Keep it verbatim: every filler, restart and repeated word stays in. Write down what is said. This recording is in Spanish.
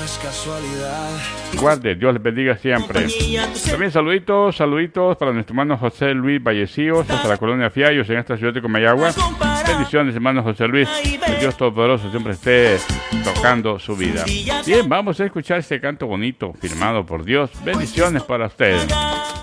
Guarde, Dios les bendiga siempre. También saluditos, saluditos para nuestro hermano José Luis Vallecillos, hasta la colonia Fiallos, en esta ciudad de Comayagua. Bendiciones, hermano José Luis. Que Dios Todopoderoso siempre esté tocando su vida. Bien, vamos a escuchar este canto bonito, firmado por Dios. Bendiciones para ustedes.